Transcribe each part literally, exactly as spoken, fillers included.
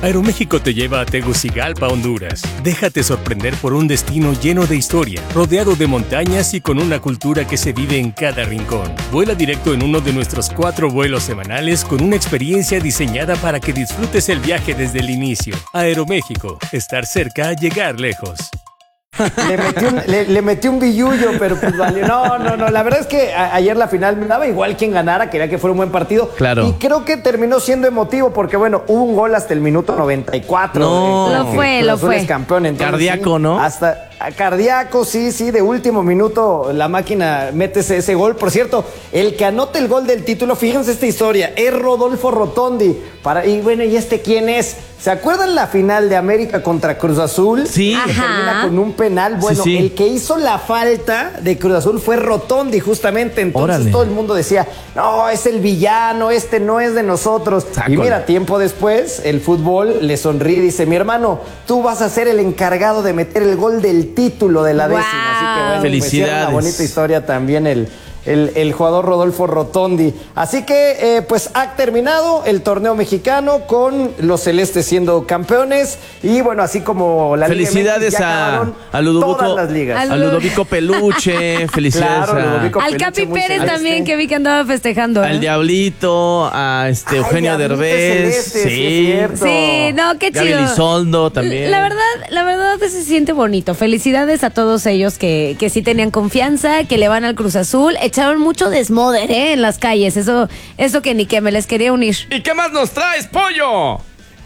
Aeroméxico te lleva a Tegucigalpa, Honduras. Déjate sorprender por un destino lleno de historia, rodeado de montañas y con una cultura que se vive en cada rincón. Vuela directo en uno de nuestros cuatro vuelos semanales con una experiencia diseñada para que disfrutes el viaje desde el inicio. Aeroméxico, estar cerca, llegar lejos. Le metí, un, le, le metí un billullo, pero pues valió. No, no, no. La verdad es que a, ayer la final me daba igual quien ganara, quería que fuera un buen partido. Claro. Y creo que terminó siendo emotivo porque, bueno, hubo un gol hasta el minuto noventa y cuatro. No. Eh, Lo fue, Cruz lo Azul fue. es campeón, entonces, Cardíaco, sí, ¿no? Hasta cardíaco, sí, sí. De último minuto la máquina mete ese, ese gol. Por cierto, el que anota el gol del título, fíjense esta historia, es Rodolfo Rotondi. Para, y bueno, ¿y este quién es? ¿Se acuerdan la final de América contra Cruz Azul? Sí. Que Ajá. termina con un penal. Bueno, Sí, sí. el que hizo la falta de Cruz Azul fue Rotondi, justamente. Entonces Órale. todo el mundo decía, no, es el villano, este no es de nosotros. Sácale. Y mira, tiempo después, el fútbol le sonríe y dice, mi hermano, tú vas a ser el encargado de meter el gol del título de la Wow. décima. Así que bueno, Felicidades. pues, era una bonita historia también el... El, el jugador Rodolfo Rotondi. Así que, eh, pues, ha terminado el torneo mexicano con los celestes siendo campeones. Y bueno, así como la Felicidades Liga M X, ya a, acabaron a Ludovico, todas las ligas. Al- a Ludovico Peluche. Felicidades Claro, a- Ludovico Al Peluche, Capi muy Pérez celeste. también, que vi que andaba festejando. ¿eh? al Diablito, a este Ay, Eugenio Diablito Derbez. Celeste, sí es cierto. Sí, no, qué Gaby chido. Elizondo también. La verdad, la verdad se siente bonito. Felicidades a todos ellos que, que sí tenían confianza, que le van al Cruz Azul. Echaron mucho desmoder, ¿eh? En las calles. Eso, eso que ni que me les quería unir. ¿Y qué más nos traes, pollo?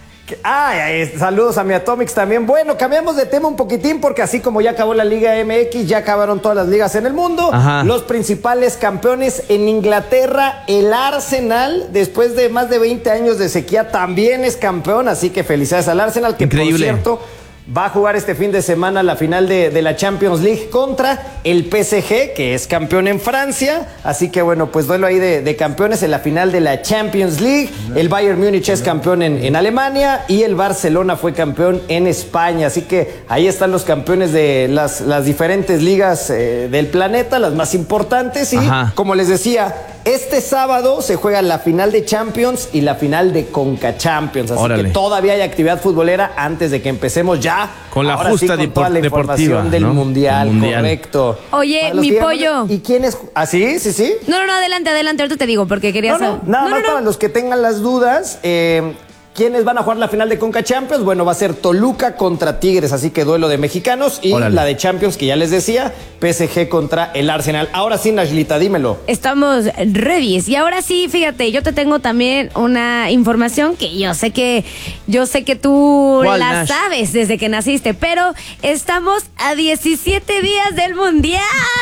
Ay, ay, saludos a mi Atomics también. Bueno, cambiamos de tema un poquitín porque así como ya acabó la Liga M X, ya acabaron todas las ligas en el mundo. Ajá. Los principales campeones en Inglaterra, el Arsenal, después de más de veinte años de sequía, también es campeón. Así que felicidades al Arsenal, que Increíble. por cierto va a jugar este fin de semana la final de, de la Champions League contra el P S G, que es campeón en Francia. Así que bueno, pues duelo ahí de, de campeones en la final de la Champions League. El Bayern Múnich es campeón en, en Alemania y el Barcelona fue campeón en España. Así que ahí están los campeones de las, las diferentes ligas eh, del planeta, las más importantes. Y Ajá. como les decía, este sábado se juega la final de Champions y la final de Conca Champions. Así Órale. que todavía hay actividad futbolera antes de que empecemos ya. Con la Ahora justa sí, con depor- toda la información deportiva, del ¿no? mundial, El mundial. correcto. Oye, Para los mi que ya no- pollo. ¿Y quién es? ¿Ah, sí? ¿Sí, sí? No, no, no, adelante, adelante. Ahorita te digo, porque quería No, no, saber. nada No, más no, no. para los que tengan las dudas. Eh, ¿Quiénes van a jugar la final de Conca Champions? Bueno, va a ser Toluca contra Tigres, así que duelo de mexicanos. Y Órale. la de Champions, que ya les decía, P S G contra el Arsenal. Ahora sí, Nashlita, dímelo. Estamos ready. Y ahora sí, fíjate, yo te tengo también una información que yo sé que yo sé que tú ¿Cuál, la Nash? sabes desde que naciste, pero estamos a diecisiete días del Mundial.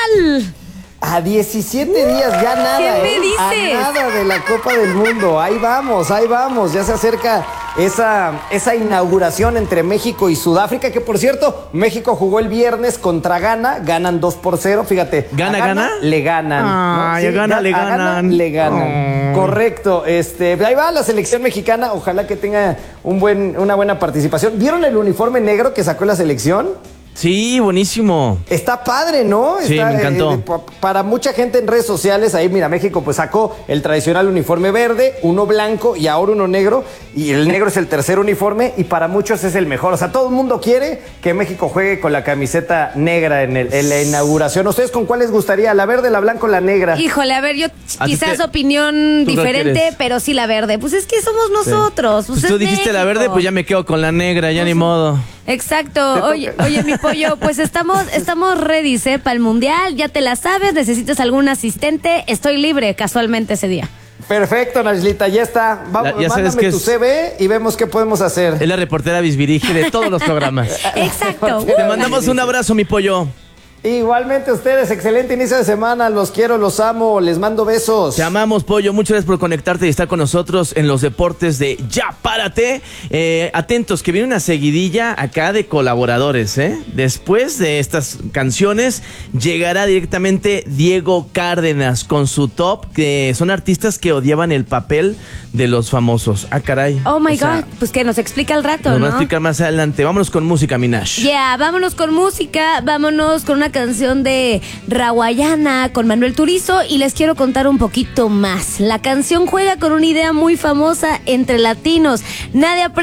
A diecisiete días, ya nada. ¿Qué me ¿eh? dices? A nada de la Copa del Mundo. Ahí vamos, ahí vamos. Ya se acerca esa, esa inauguración entre México y Sudáfrica, que por cierto, México jugó el viernes contra Ghana, ganan dos por cero, fíjate. ¿Gana, a gana? Le ganan. Ah, ¿no? a Ghana ga- le a Ghana ganan. le ganan. Oh. Correcto. Este, ahí va la selección mexicana, ojalá que tenga un buen, una buena participación. ¿Vieron el uniforme negro que sacó la selección? Sí, buenísimo. Está padre, ¿no? Sí, Está, me encantó. eh, pa- para mucha gente en redes sociales, ahí mira, México pues sacó el tradicional uniforme verde, uno blanco y ahora uno negro. Y el negro es el tercer uniforme y para muchos es el mejor. O sea, todo el mundo quiere que México juegue con la camiseta negra en, el- en la inauguración. ¿Ustedes con cuál les gustaría? ¿La verde, la blanca o la negra? Híjole, a ver, yo ¿A ti quizás te- opinión tú cuál diferente, quieres? pero sí la verde. Pues es que somos nosotros. Pues Pues tú es dijiste la México. verde, pues ya me quedo con la negra, ya ni modo. Exacto. Oye, oye, mi pollo, pues estamos, estamos ready, ¿eh? Para el mundial, ya te la sabes, necesitas algún asistente, estoy libre casualmente ese día. Perfecto, Nashlita, ya está. Vamos, La- ya sabes mándame que tu es- C V y vemos qué podemos hacer. Es la reportera bisbirige de todos los programas. Exacto. Te mandamos un abrazo, mi pollo. Igualmente ustedes, excelente inicio de semana. Los quiero, los amo, les mando besos. Te amamos, pollo. Muchas gracias por conectarte y estar con nosotros en los deportes de Ya Párate. Eh, atentos, que viene una seguidilla acá de colaboradores, ¿eh? Después de estas canciones, llegará directamente Diego Cárdenas con su top, que son artistas que odiaban el papel de los famosos. Ah, caray. Oh my O sea, God, pues que nos explica al rato, nos va a ¿no? explicar más adelante. Vámonos con música, Minash. Ya, vámonos con música, vámonos con una canción de Rawayana con Manuel Turizo y les quiero contar un poquito más. La canción juega con una idea muy famosa entre latinos. Nadie